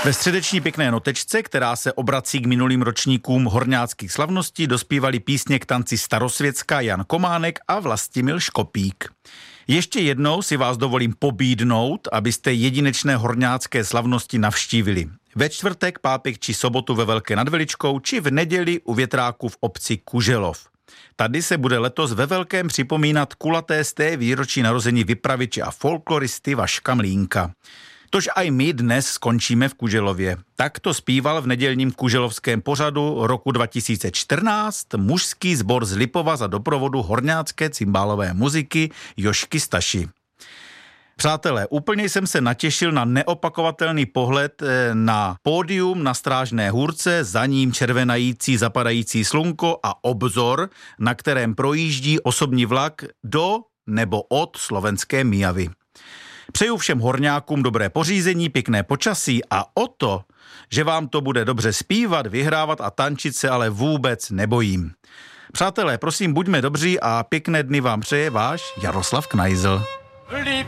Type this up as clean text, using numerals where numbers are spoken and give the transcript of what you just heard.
Ve středeční pěkné notečce, která se obrací k minulým ročníkům horňáckých slavností, dospívali písně k tanci Starosvětská Jan Kománek a Vlastimil Škopík. Ještě jednou si vás dovolím pobídnout, abyste jedinečné horňácké slavnosti navštívili. Ve čtvrtek, pátek či sobotu ve Velké nad Veličkou či v neděli u větráku v obci Kuželov. Tady se bude letos ve velkém připomínat kulaté sté výročí narození vypraviče a folkloristy Vaška Mlínka. Tož aj my dnes skončíme v Kuželově. Tak to zpíval v nedělním kuželovském pořadu roku 2014 mužský sbor z Lipova za doprovodu horňácké cymbálové muziky Jošky Staši. Přátelé, úplně jsem se natěšil na neopakovatelný pohled na pódium na Strážné hůrce, za ním červenající zapadající slunko a obzor, na kterém projíždí osobní vlak do nebo od slovenské Mijavy. Přeju všem horňákům dobré pořízení, pěkné počasí a o to, že vám to bude dobře zpívat, vyhrávat a tančit se ale vůbec nebojím. Přátelé, prosím, buďme dobří a pěkné dny vám přeje váš Jaroslav Knajzl.